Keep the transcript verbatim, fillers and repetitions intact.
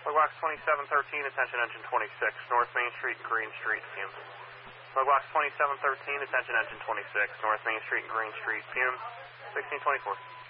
Logbox twenty-seven thirteen, attention engine twenty-six, North Main Street and Green Street, fumes. Logbox twenty-seven thirteen, attention engine twenty-six, North Main Street and Green Street, fumes, sixteen twenty-four.